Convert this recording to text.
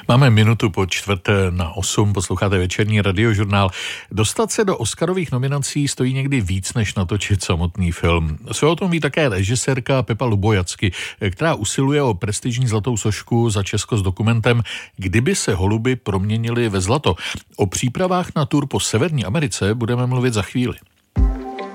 Máme minutu po 7:45, posloucháte večerní radiožurnál. Dostat se do Oscarových nominací stojí někdy víc, než natočit samotný film. Své o tom ví také režisérka Pepa Lubojacky, která usiluje o prestižní zlatou sošku za Česko s dokumentem Kdyby se holuby proměnily ve zlato. O přípravách na tur po Severní Americe budeme mluvit za chvíli.